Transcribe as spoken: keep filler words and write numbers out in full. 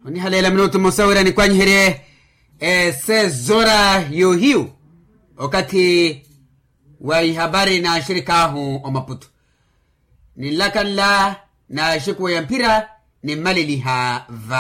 Ni halela minuto musawira ni kwanyhere e sezora yohiu wakati wa habari na shirika hu o Maputo ni lakalla na shiku ya mpira ni maliliha va